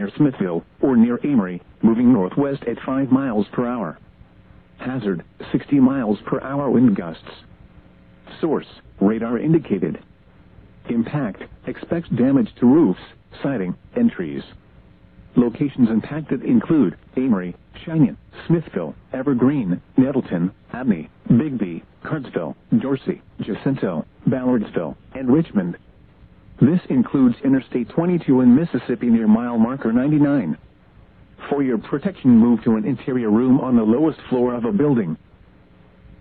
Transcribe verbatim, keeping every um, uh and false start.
near Smithville, or near Amory, moving northwest at five miles per hour. Hazard, sixty miles per hour wind gusts. Source, radar indicated. Impact, expects damage to roofs, siding, and trees. Locations impacted include Amory, Cheyenne, Smithville, Evergreen, Nettleton, Abney, Bigby, Cardsville, Dorsey, Jacinto, Ballardsville, and Richmond. This includes Interstate twenty-two in Mississippi near mile marker ninety-nine. For your protection, move to an interior room on the lowest floor of a building.